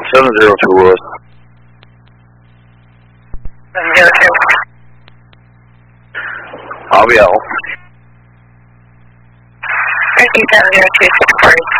702 Willis. 702. I'll be out. 5702, 640.